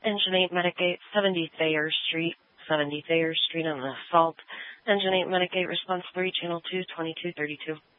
Engine 8 Medic 8, 70 Thayer Street, on the assault. Engine 8 Medic 8, response 3, channel 2, 2232.